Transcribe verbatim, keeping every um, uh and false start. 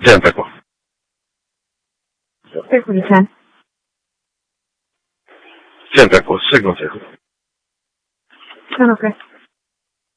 Sentaco. Per cui c'è? Sentaco, segno te. Sono che?